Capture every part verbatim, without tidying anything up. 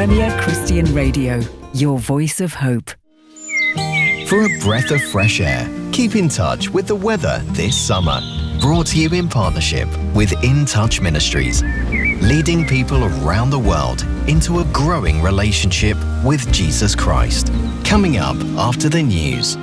Premier Christian Radio, your voice of hope. For a breath of fresh air, keep in touch with the weather this summer. Brought to you in partnership with In Touch Ministries, leading people around the world into a growing relationship with Jesus Christ. Coming up after the news.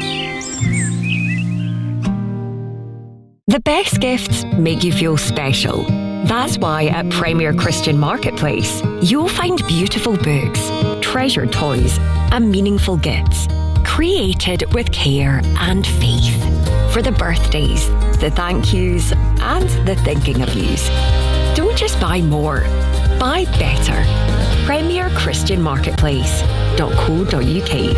The best gifts make you feel special. That's why at Premier Christian Marketplace, you'll find beautiful books, treasured toys, and meaningful gifts, created with care and faith. For the birthdays, the thank yous, and the thinking of yous. Don't just buy more, buy better. Premier Christian Marketplace dot co dot uk.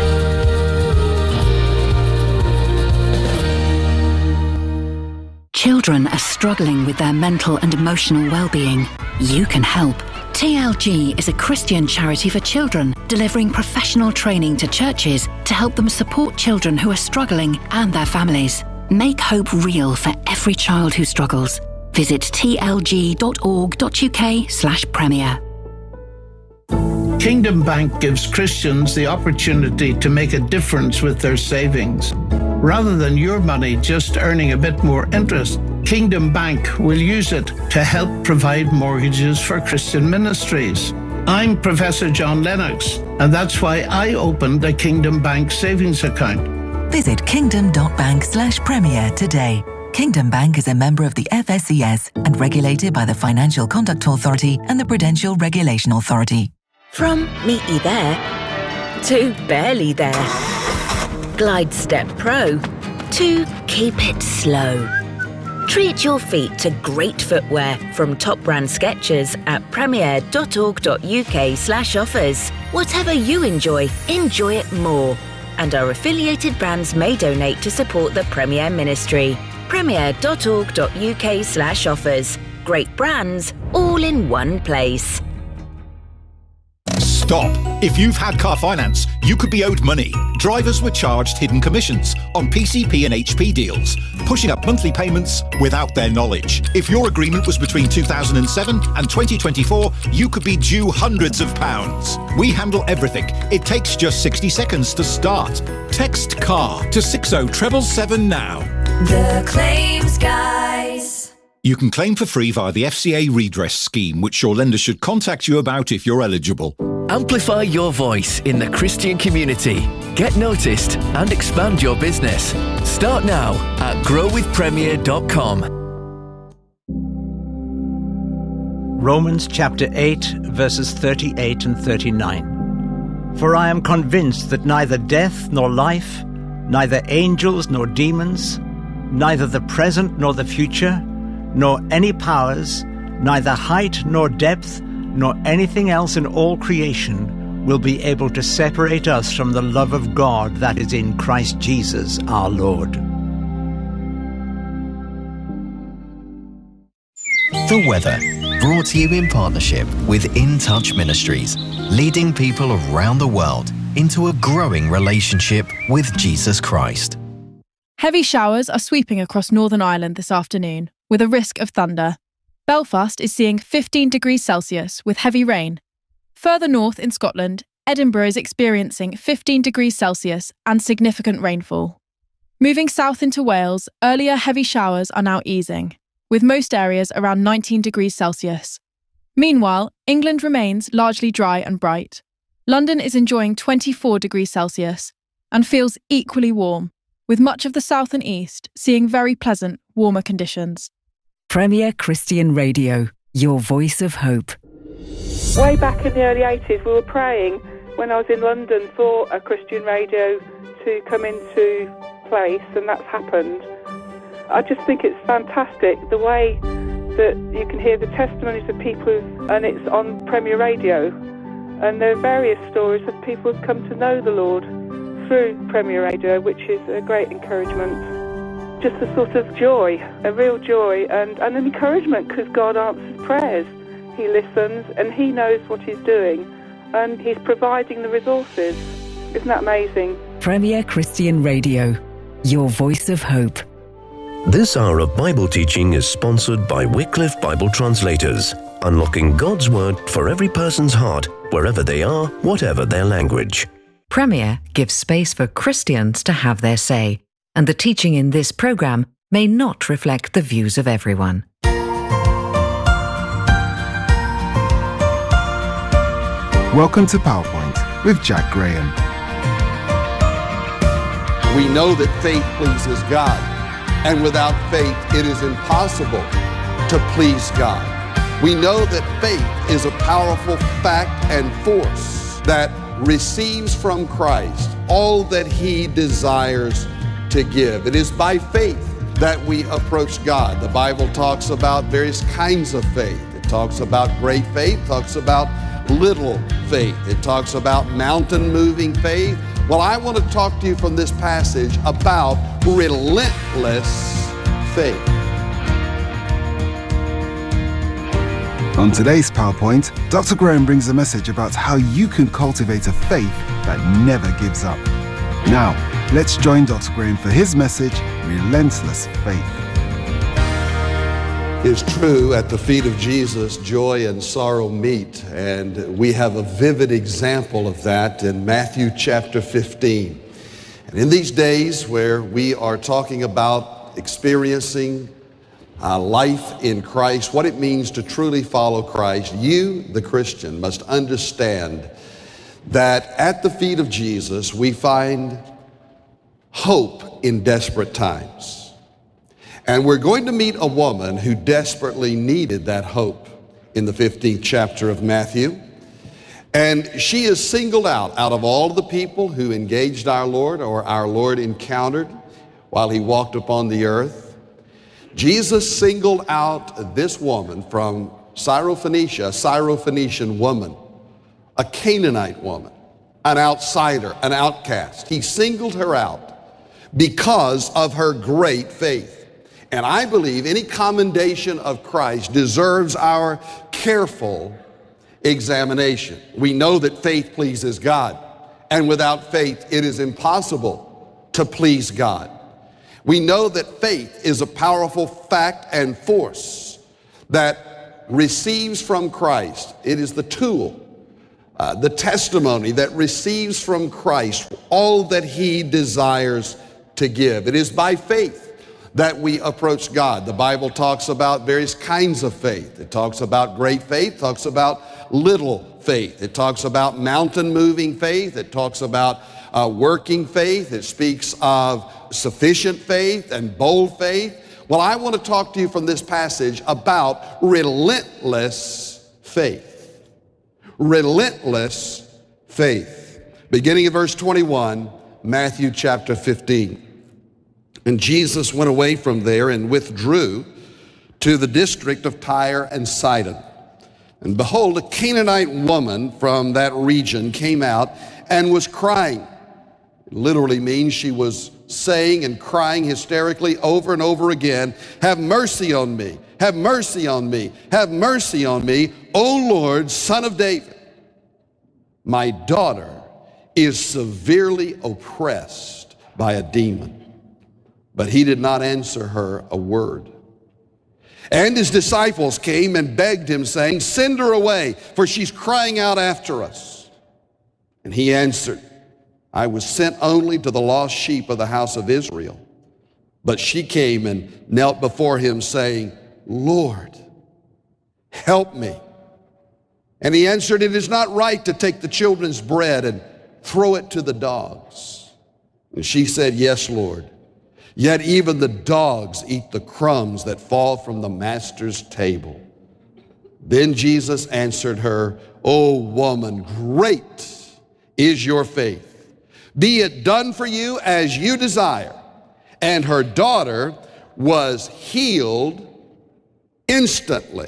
Children are struggling with their mental and emotional well-being. You can help. T L G is a Christian charity for children, delivering professional training to churches to help them support children who are struggling and their families. Make hope real for every child who struggles. Visit t l g dot org dot u k slash premier. Kingdom Bank gives Christians the opportunity to make a difference with their savings. Rather than your money just earning a bit more interest, Kingdom Bank will use it to help provide mortgages for Christian ministries. I'm Professor John Lennox, and that's why I opened a Kingdom Bank savings account. Visit kingdom.bank slash premier today. Kingdom Bank is a member of the F S C S and regulated by the Financial Conduct Authority and the Prudential Regulation Authority. From meet you there to barely there. Glide Step Pro to keep it slow. Treat your feet to great footwear from top brand Skechers at premier.org.uk slash offers. Whatever you enjoy, enjoy it more. And our affiliated brands may donate to support the Premier Ministry. premier.org.uk slash offers. Great brands, all in one place. Stop. If you've had car finance, you could be owed money. Drivers were charged hidden commissions on P C P and H P deals, pushing up monthly payments without their knowledge. If your agreement was between two thousand seven and twenty twenty-four, you could be due hundreds of pounds. We handle everything. It takes just sixty seconds to start. Text CAR to six oh seven seven now. The Claims Guys. You can claim for free via the F C A redress scheme, which your lender should contact you about if you're eligible. Amplify your voice in the Christian community. Get noticed and expand your business. Start now at grow with premier dot com. Romans chapter eight, verses thirty-eight and thirty-nine. For I am convinced that neither death nor life, neither angels nor demons, neither the present nor the future, nor any powers, neither height nor depth, nor anything else in all creation will be able to separate us from the love of God that is in Christ Jesus our Lord. The weather, brought to you in partnership with In Touch Ministries, leading people around the world into a growing relationship with Jesus Christ. Heavy showers are sweeping across Northern Ireland this afternoon, with a risk of thunder. Belfast is seeing fifteen degrees Celsius with heavy rain. Further north in Scotland, Edinburgh is experiencing fifteen degrees Celsius and significant rainfall. Moving south into Wales, earlier heavy showers are now easing, with most areas around nineteen degrees Celsius. Meanwhile, England remains largely dry and bright. London is enjoying twenty-four degrees Celsius and feels equally warm, with much of the south and east seeing very pleasant, warmer conditions. Premier Christian Radio, your voice of hope. Way back in the early eighties, we were praying when I was in London for a Christian radio to come into place, and that's happened. I just think it's fantastic the way that you can hear the testimonies of people, and it's on Premier Radio. And there are various stories of people who've come to know the Lord through Premier Radio, which is a great encouragement. Just a sort of joy, a real joy, and, and an encouragement, because God answers prayers. He listens and He knows what He's doing, and He's providing the resources. Isn't that amazing? Premier Christian Radio, your voice of hope. This hour of Bible teaching is sponsored by Wycliffe Bible Translators, unlocking God's Word for every person's heart, wherever they are, whatever their language. Premier gives space for Christians to have their say, and the teaching in this programme may not reflect the views of everyone. Welcome to PowerPoint with Jack Graham. We know that faith pleases God, and without faith it is impossible to please God. We know that faith is a powerful fact and force that receives from Christ all that He desires to give. It is by faith that we approach God. The Bible talks about various kinds of faith. It talks about great faith, talks about little faith. It talks about mountain-moving faith. Well, I want to talk to you from this passage about relentless faith. On today's PowerPoint, Doctor Graham brings a message about how you can cultivate a faith that never gives up. Now, let's join Doctor Graham for his message, Relentless Faith. It's true, at the feet of Jesus, joy and sorrow meet, and we have a vivid example of that in Matthew chapter fifteen. And in these days where we are talking about experiencing Uh, life in Christ, what it means to truly follow Christ, you, the Christian, must understand that at the feet of Jesus we find hope in desperate times. And we're going to meet a woman who desperately needed that hope in the fifteenth chapter of Matthew. And she is singled out out of all the people who engaged our Lord, or our Lord encountered while He walked upon the earth. Jesus singled out this woman from Syrophoenicia, a Syrophoenician woman, a Canaanite woman, an outsider, an outcast. He singled her out because of her great faith. And I believe any commendation of Christ deserves our careful examination. We know that faith pleases God, and without faith it is impossible to please God. We know that faith is a powerful fact and force that receives from Christ. It is the tool, uh, the testimony that receives from Christ all that He desires to give. It is by faith that we approach God. The Bible talks about various kinds of faith. It talks about great faith, talks about little faith. It talks about mountain-moving faith. It talks about uh, working faith. It speaks of sufficient faith and bold faith. Well, I want to talk to you from this passage about relentless faith. Relentless faith. Beginning in verse twenty-one, Matthew chapter fifteen. And Jesus went away from there and withdrew to the district of Tyre and Sidon. And behold, a Canaanite woman from that region came out and was crying. It literally means she was saying and crying hysterically over and over again, "Have mercy on me, have mercy on me, have mercy on me, O Lord, Son of David. My daughter is severely oppressed by a demon." But He did not answer her a word. And His disciples came and begged Him, saying, "Send her away, for she's crying out after us." And He answered, "I was sent only to the lost sheep of the house of Israel." But she came and knelt before Him, saying, "Lord, help me." And He answered, "It is not right to take the children's bread and throw it to the dogs." And she said, "Yes, Lord. Yet even the dogs eat the crumbs that fall from the master's table." Then Jesus answered her, "O woman, great is your faith. Be it done for you as you desire." And her daughter was healed instantly.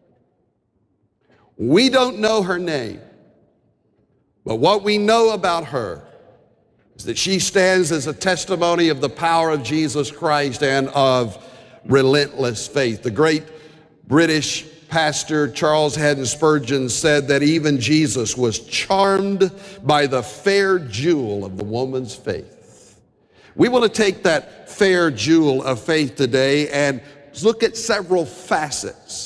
We don't know her name, but what we know about her is that she stands as a testimony of the power of Jesus Christ and of relentless faith. The great British pastor Charles Haddon Spurgeon said that even Jesus was charmed by the fair jewel of the woman's faith. We want to take that fair jewel of faith today and look at several facets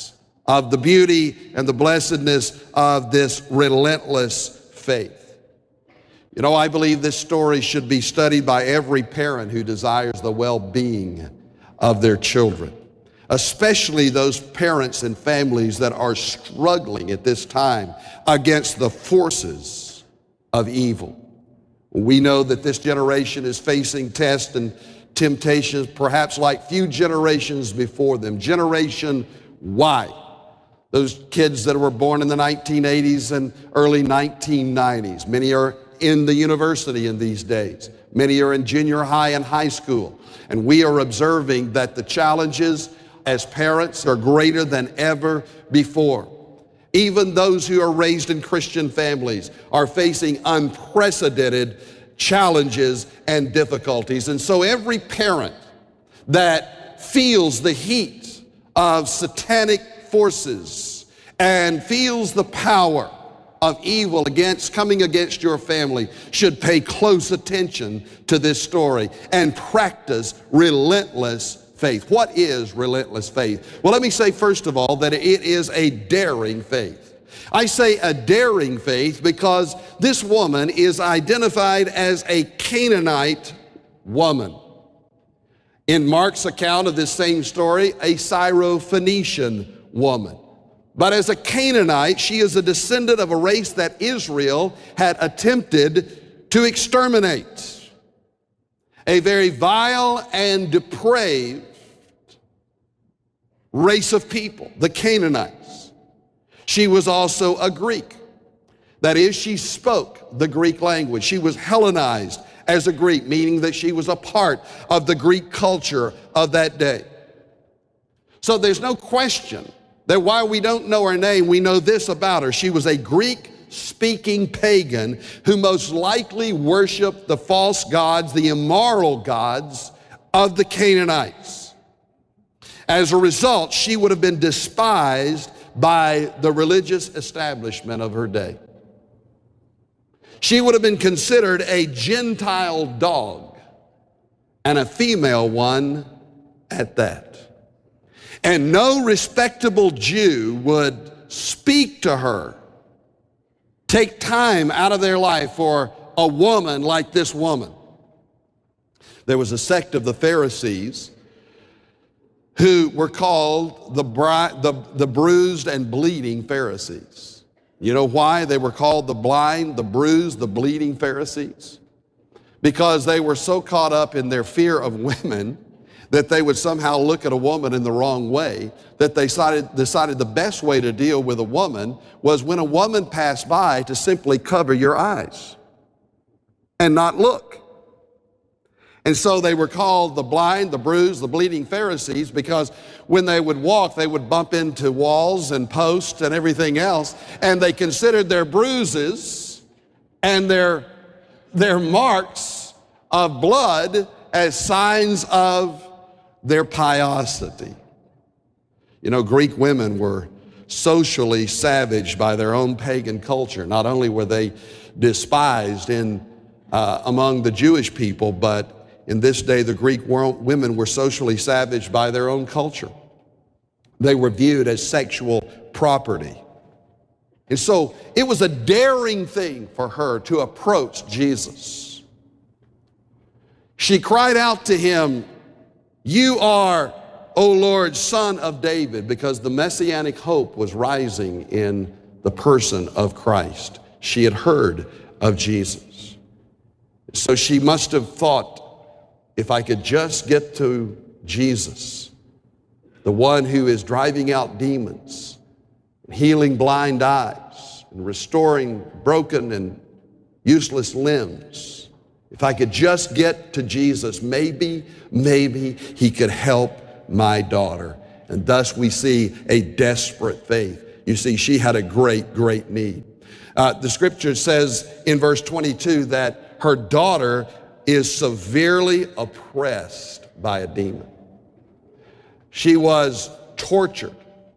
of the beauty and the blessedness of this relentless faith. You know, I believe this story should be studied by every parent who desires the well-being of their children, especially those parents and families that are struggling at this time against the forces of evil. We know that this generation is facing tests and temptations perhaps like few generations before them. Generation Y, those kids that were born in the nineteen eighties and early nineteen nineties. Many are in the university in these days. Many are in junior high and high school. And we are observing that the challenges as parents are greater than ever before. Even those who are raised in Christian families are facing unprecedented challenges and difficulties. And so every parent that feels the heat of satanic forces and feels the power of evil against coming against your family should pay close attention to this story and practice relentless faith. What is relentless faith? Well, let me say first of all that it is a daring faith. I say a daring faith because this woman is identified as a Canaanite woman. In Mark's account of this same story, a Syrophoenician woman. But as a Canaanite, she is a descendant of a race that Israel had attempted to exterminate. A very vile and depraved race of people, the Canaanites. She was also a Greek. That is, she spoke the Greek language. She was Hellenized as a Greek, meaning that she was a part of the Greek culture of that day. So there's no question that while we don't know her name, we know this about her. She was a Greek-speaking pagan who most likely worshiped the false gods, the immoral gods of the Canaanites. As a result, she would have been despised by the religious establishment of her day. She would have been considered a Gentile dog, and a female one at that. And no respectable Jew would speak to her, take time out of their life for a woman like this woman. There was a sect of the Pharisees who were called the, bri- the, the bruised and bleeding Pharisees. You know why they were called the blind, the bruised, the bleeding Pharisees? Because they were so caught up in their fear of women that they would somehow look at a woman in the wrong way, that they decided, decided the best way to deal with a woman was when a woman passed by to simply cover your eyes and not look. And so they were called the blind, the bruised, the bleeding Pharisees because when they would walk, they would bump into walls and posts and everything else, and they considered their bruises and their, their marks of blood as signs of their piosity. You know, Greek women were socially savaged by their own pagan culture. Not only were they despised in uh, among the Jewish people, but in this day the Greek world, women were socially savaged by their own culture. They were viewed as sexual property. And so it was a daring thing for her to approach Jesus. She cried out to him, "You are, O Lord, Son of David," because the messianic hope was rising in the person of Christ. She had heard of Jesus. So she must have thought, if I could just get to Jesus, the one who is driving out demons, healing blind eyes, and restoring broken and useless limbs, if I could just get to Jesus, maybe, maybe he could help my daughter. And thus we see a desperate faith. You see, she had a great, great need. Uh, the scripture says in verse twenty-two that her daughter is severely oppressed by a demon. She was tortured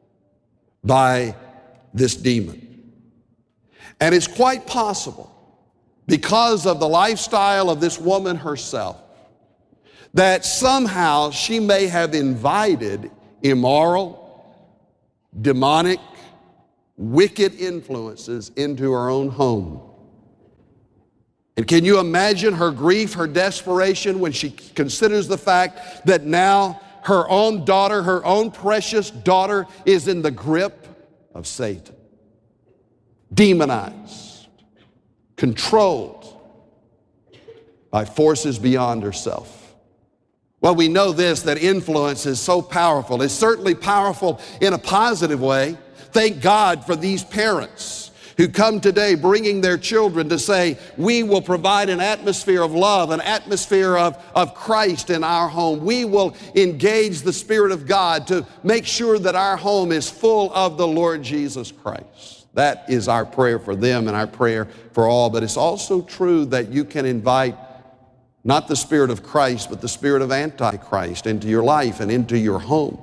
by this demon. And it's quite possible, because of the lifestyle of this woman herself, that somehow she may have invited immoral, demonic, wicked influences into her own home. And can you imagine her grief, her desperation when she considers the fact that now her own daughter, her own precious daughter, is in the grip of Satan, demonized, controlled by forces beyond herself. Well, we know this, that influence is so powerful. It's certainly powerful in a positive way. Thank God for these parents who come today bringing their children to say, we will provide an atmosphere of love, an atmosphere of, of Christ in our home. We will engage the Spirit of God to make sure that our home is full of the Lord Jesus Christ. That is our prayer for them and our prayer for all. But it's also true that you can invite not the Spirit of Christ, but the spirit of Antichrist into your life and into your home.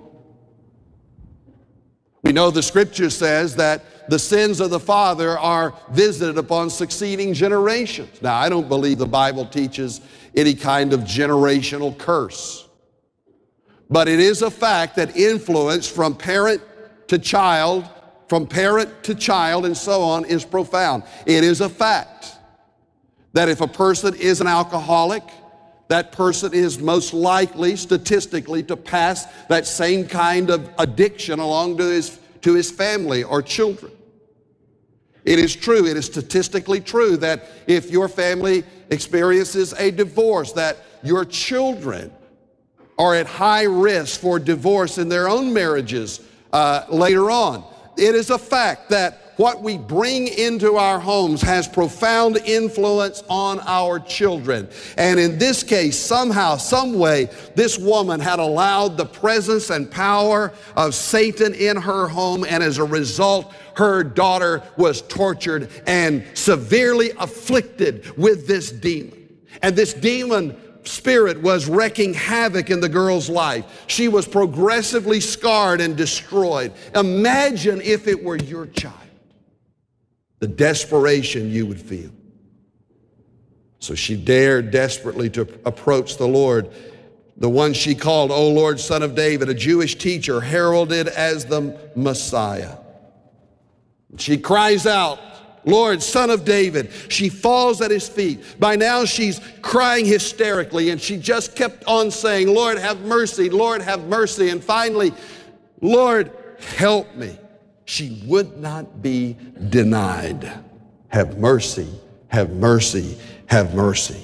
We know the Scripture says that the sins of the father are visited upon succeeding generations. Now, I don't believe the Bible teaches any kind of generational curse. But it is a fact that influence from parent to child, from parent to child, and so on is profound. It is a fact that if a person is an alcoholic, that person is most likely, statistically, to pass that same kind of addiction along to his, to his family or children. It is true, it is statistically true that if your family experiences a divorce, that your children are at high risk for divorce in their own marriages uh, later on. It is a fact that what we bring into our homes has profound influence on our children. And in this case, somehow, some way, this woman had allowed the presence and power of Satan in her home, and as a result, her daughter was tortured and severely afflicted with this demon. And this demon spirit was wreaking havoc in the girl's life. She was progressively scarred and destroyed. Imagine if it were your child, the desperation you would feel. So she dared desperately to approach the Lord, the one she called, O Lord, Son of David, a Jewish teacher heralded as the Messiah. She cries out, Lord, Son of David. She falls at his feet. By now she's crying hysterically, and she just kept on saying, Lord, have mercy, Lord, have mercy. And finally, Lord, help me. She would not be denied. Have mercy, have mercy, have mercy.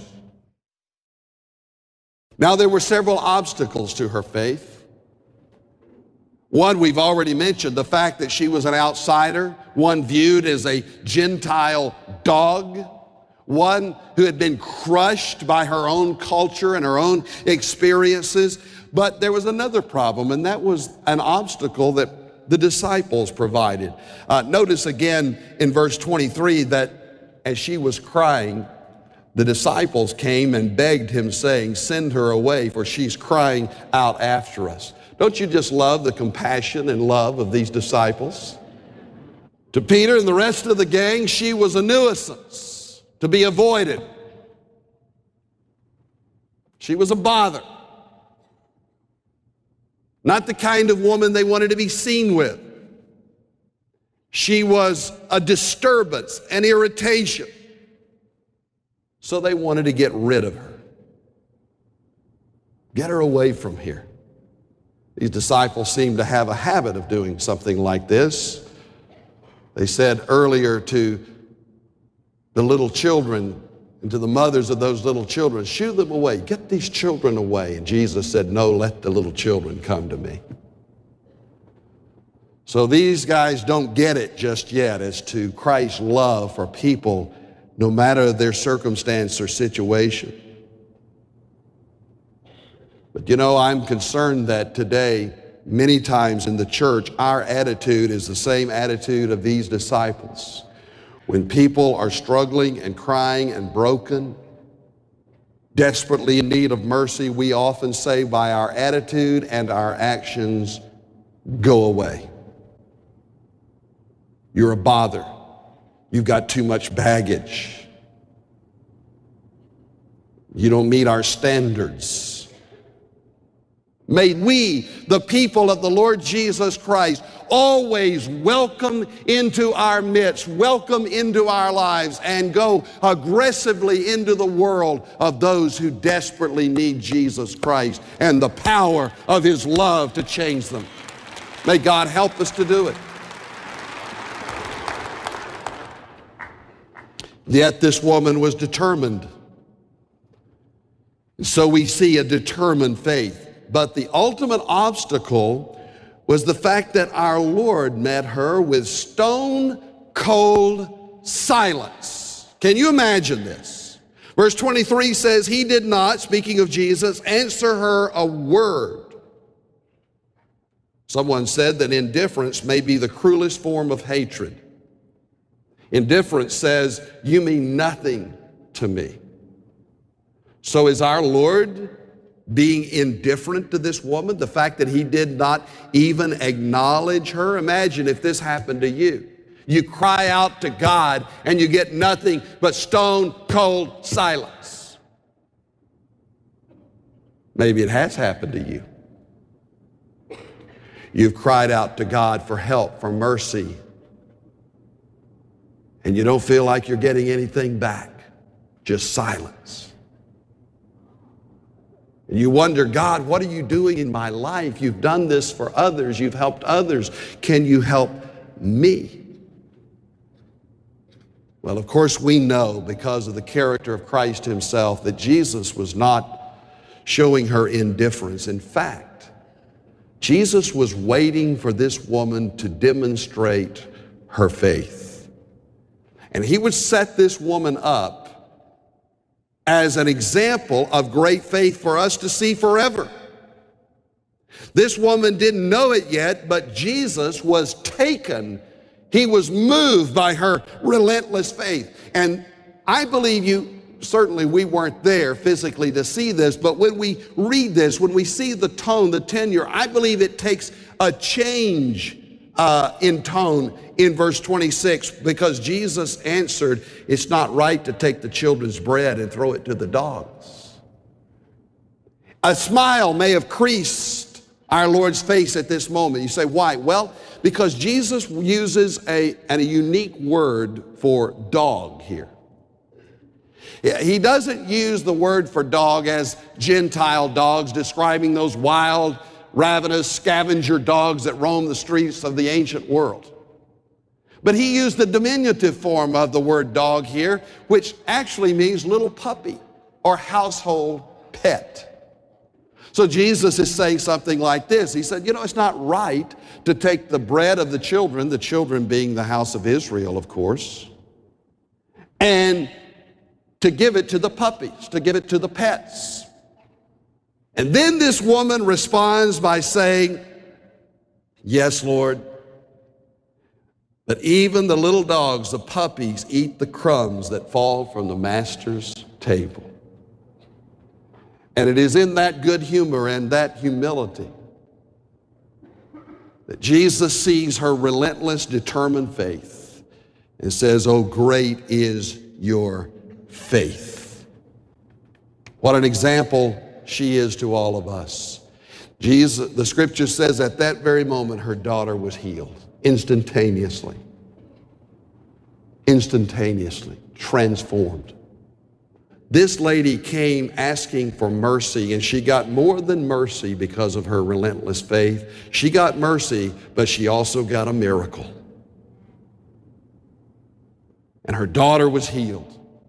Now there were several obstacles to her faith. One we've already mentioned, the fact that she was an outsider, one viewed as a Gentile dog, one who had been crushed by her own culture and her own experiences. But there was another problem, and that was an obstacle that the disciples provided. Uh, notice again in verse twenty-three that as she was crying, the disciples came and begged him, saying, send her away, for she's crying out after us. Don't you just love the compassion and love of these disciples? To Peter and the rest of the gang, she was a nuisance to be avoided. She was a bother. Not the kind of woman they wanted to be seen with. She was a disturbance, an irritation. So they wanted to get rid of her. Get her away from here. These disciples seemed to have a habit of doing something like this. They said earlier to the little children and to the mothers of those little children, shoo them away, get these children away. And Jesus said, no, let the little children come to me. So these guys don't get it just yet as to Christ's love for people, no matter their circumstance or situation. But you know, I'm concerned that today, many times in the church, our attitude is the same attitude of these disciples. When people are struggling and crying and broken, desperately in need of mercy, we often say by our attitude and our actions, go away. You're a bother. You've got too much baggage. You don't meet our standards. May we, the people of the Lord Jesus Christ, always welcome into our midst, welcome into our lives, and go aggressively into the world of those who desperately need Jesus Christ and the power of His love to change them. May God help us to do it. Yet this woman was determined. So we see a determined faith. But the ultimate obstacle was the fact that our Lord met her with stone cold silence. Can you imagine this? Verse twenty-three says, He did not, speaking of Jesus, answer her a word. Someone said that indifference may be the cruelest form of hatred. Indifference says, you mean nothing to me. So is our Lord being indifferent to this woman? The fact that He did not even acknowledge her? Imagine if this happened to you. You cry out to God and you get nothing but stone cold silence. Maybe it has happened to you. You've cried out to God for help, for mercy, and you don't feel like you're getting anything back, just silence. And you wonder, God, what are you doing in my life? You've done this for others. You've helped others. Can you help me? Well, of course, we know because of the character of Christ Himself that Jesus was not showing her indifference. In fact, Jesus was waiting for this woman to demonstrate her faith. And He would set this woman up as an example of great faith for us to see forever. This woman didn't know it yet, but Jesus was taken. He was moved by her relentless faith. And I believe you, certainly we weren't there physically to see this, but when we read this, when we see the tone, the tenor, I believe it takes a change uh, in tone in verse twenty-six, because Jesus answered, it's not right to take the children's bread and throw it to the dogs. A smile may have creased our Lord's face at this moment. You say, why? Well, because Jesus uses a, a unique word for dog here. He doesn't use the word for dog as Gentile dogs, describing those wild, ravenous scavenger dogs that roam the streets of the ancient world. But He used the diminutive form of the word dog here, which actually means little puppy or household pet. So Jesus is saying something like this. He said, you know, it's not right to take the bread of the children, the children being the house of Israel, of course, and to give it to the puppies, to give it to the pets. And then this woman responds by saying, yes, Lord, but even the little dogs, the puppies, eat the crumbs that fall from the master's table. And it is in that good humor and that humility that Jesus sees her relentless, determined faith and says, oh, great is your faith. What an example she is to all of us. Jesus, the scripture says at that very moment her daughter was healed. Instantaneously, instantaneously transformed. This lady came asking for mercy, and she got more than mercy because of her relentless faith. She got mercy, but she also got a miracle. And her daughter was healed.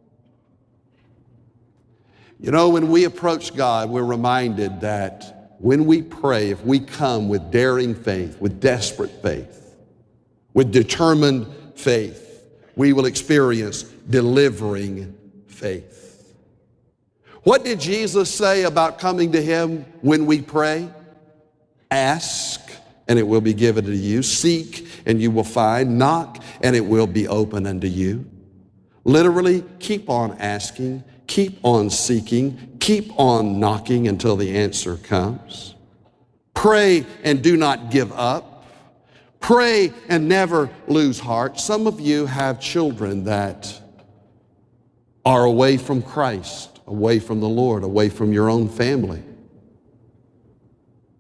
You know, when we approach God, we're reminded that when we pray, if we come with daring faith, with desperate faith, with determined faith, we will experience delivering faith. What did Jesus say about coming to Him when we pray? Ask, and it will be given to you. Seek, and you will find. Knock, and it will be open unto you. Literally, keep on asking, keep on seeking, keep on knocking until the answer comes. Pray and do not give up. Pray and never lose heart. Some of you have children that are away from Christ, away from the Lord, away from your own family.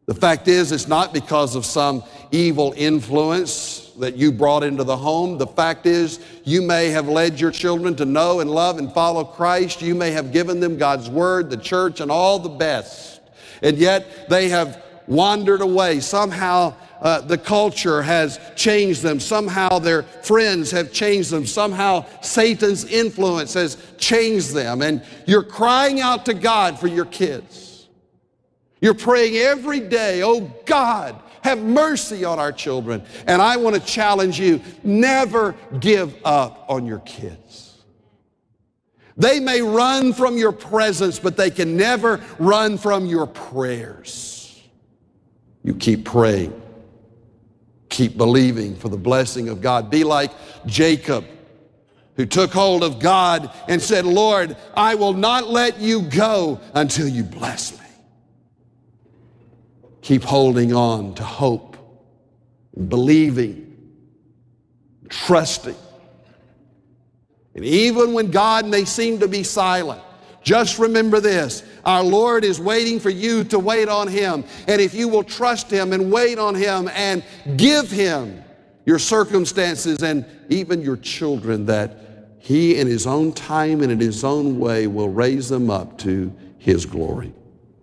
The fact is, it's not because of some evil influence that you brought into the home. The fact is, you may have led your children to know and love and follow Christ. You may have given them God's Word, the church, and all the best. And yet they have wandered away. Somehow uh, the culture has changed them. Somehow their friends have changed them. Somehow Satan's influence has changed them. And you're crying out to God for your kids. You're praying every day, oh God, have mercy on our children. And I want to challenge you, never give up on your kids. They may run from your presence, but they can never run from your prayers. You keep praying. Keep believing for the blessing of God. Be like Jacob, who took hold of God and said, Lord, I will not let you go until you bless me. Keep holding on to hope, believing, trusting. And even when God may seem to be silent, just remember this, our Lord is waiting for you to wait on Him. And if you will trust Him and wait on Him and give Him your circumstances and even your children, that He in His own time and in His own way will raise them up to His glory.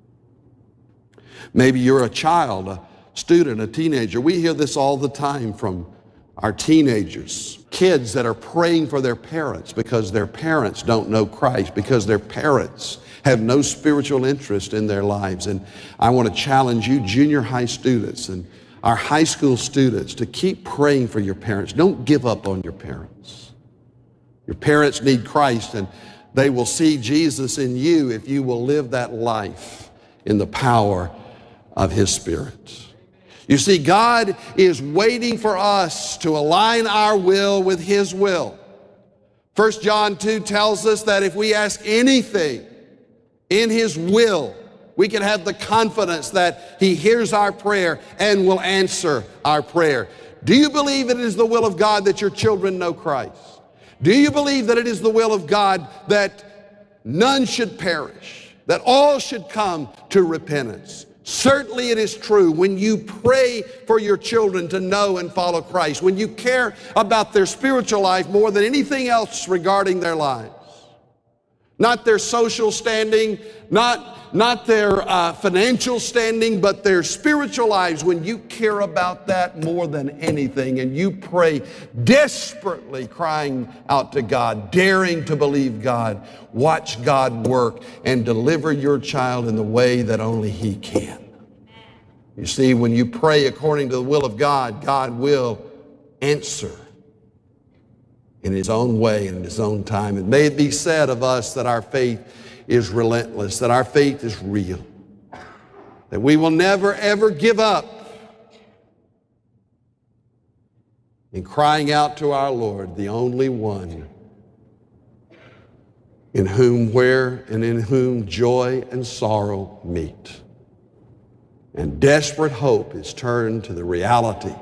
Maybe you're a child, a student, a teenager. We hear this all the time from our teenagers, kids that are praying for their parents because their parents don't know Christ, because their parents have no spiritual interest in their lives. And I want to challenge you, junior high students and our high school students, to keep praying for your parents. Don't give up on your parents. Your parents need Christ, and they will see Jesus in you if you will live that life in the power of His Spirit. You see, God is waiting for us to align our will with His will. First John two tells us that if we ask anything in His will, we can have the confidence that He hears our prayer and will answer our prayer. Do you believe it is the will of God that your children know Christ? Do you believe that it is the will of God that none should perish, that all should come to repentance? Certainly it is true when you pray for your children to know and follow Christ, when you care about their spiritual life more than anything else regarding their lives. Not their social standing, not, not their uh, financial standing, but their spiritual lives. When you care about that more than anything and you pray desperately, crying out to God, daring to believe God, watch God work and deliver your child in the way that only He can. You see, when you pray according to the will of God, God will answer in His own way and in His own time. And may it be said of us that our faith is relentless, that our faith is real, that we will never, ever give up in crying out to our Lord, the only one in whom, where, and in whom joy and sorrow meet. And desperate hope is turned to the reality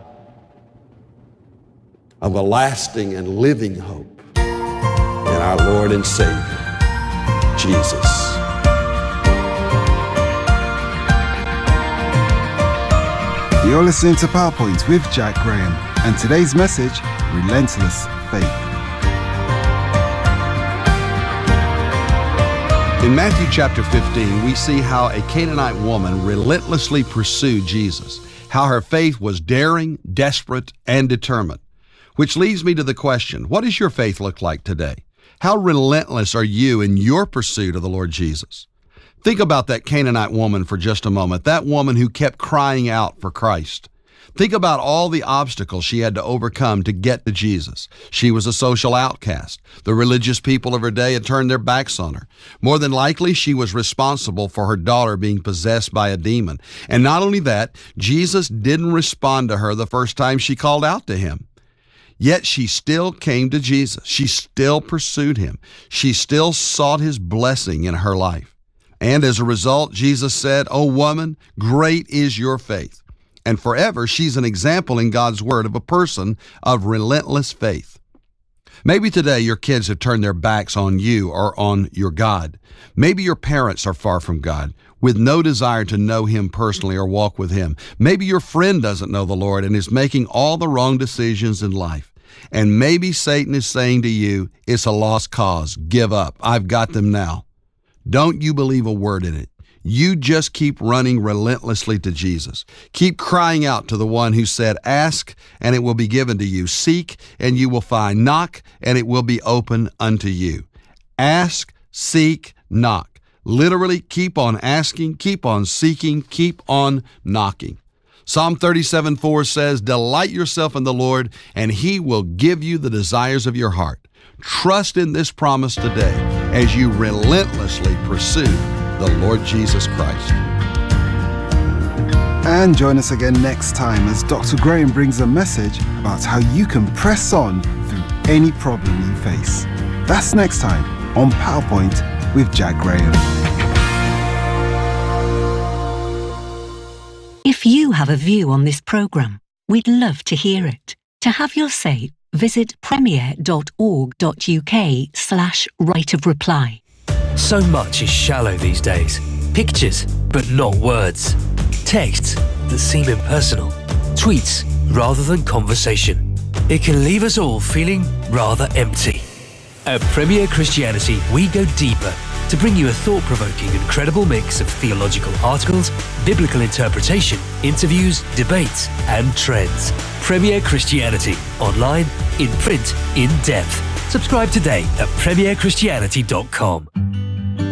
of a lasting and living hope in our Lord and Savior, Jesus. You're listening to PowerPoint with Jack Graham, and today's message, Relentless Faith. In Matthew chapter fifteen, we see how a Canaanite woman relentlessly pursued Jesus, how her faith was daring, desperate, and determined. Which leads me to the question, what does your faith look like today? How relentless are you in your pursuit of the Lord Jesus? Think about that Canaanite woman for just a moment, that woman who kept crying out for Christ. Think about all the obstacles she had to overcome to get to Jesus. She was a social outcast. The religious people of her day had turned their backs on her. More than likely, she was responsible for her daughter being possessed by a demon. And not only that, Jesus didn't respond to her the first time she called out to Him. Yet she still came to Jesus. She still pursued Him. She still sought His blessing in her life. And as a result, Jesus said, "O woman, great is your faith." And forever, she's an example in God's Word of a person of relentless faith. Maybe today your kids have turned their backs on you or on your God. Maybe your parents are far from God, with no desire to know Him personally or walk with Him. Maybe your friend doesn't know the Lord and is making all the wrong decisions in life. And maybe Satan is saying to you, it's a lost cause. Give up. I've got them now. Don't you believe a word in it. You just keep running relentlessly to Jesus. Keep crying out to the one who said, ask and it will be given to you. Seek and you will find. Knock and it will be open unto you. Ask, seek, knock. Literally keep on asking, keep on seeking, keep on knocking. Psalm thirty-seven four says, delight yourself in the Lord and He will give you the desires of your heart. Trust in this promise today as you relentlessly pursue the Lord Jesus Christ. And join us again next time as Doctor Graham brings a message about how you can press on through any problem you face. That's next time on PowerPoint with Jack Graham. If you have a view on this programme, we'd love to hear it. To have your say, visit premier.org.uk slash right of reply. So much is shallow these days. Pictures, but not words. Texts that seem impersonal. Tweets rather than conversation. It can leave us all feeling rather empty. At Premier Christianity, we go deeper to bring you a thought-provoking and credible mix of theological articles, biblical interpretation, interviews, debates, and trends. Premier Christianity, online, in print, in depth. Subscribe today at premier christianity dot com.